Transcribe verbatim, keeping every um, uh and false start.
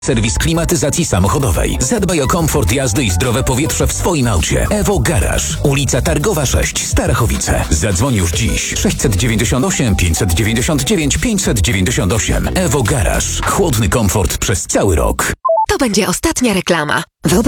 Serwis klimatyzacji samochodowej. Zadbaj o komfort jazdy i zdrowe powietrze w swoim aucie. Evo Garage. Ulica Targowa sześć, Starachowice. Zadzwoń już dziś. sześć dziewięć osiem, pięć dziewięć dziewięć, pięć dziewięć osiem. Evo Garage. Chłodny komfort przez cały rok. To będzie ostatnia reklama. Wyobraź